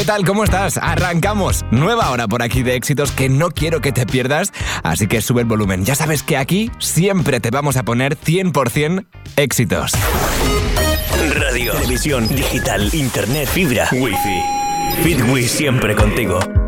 ¿qué tal? ¿Cómo estás? Arrancamos. Nueva hora por aquí de éxitos que no quiero que te pierdas, así que sube el volumen. Ya sabes que aquí siempre te vamos a poner 100% éxitos. Radio, televisión, digital, internet, fibra, wifi. FitWi siempre contigo.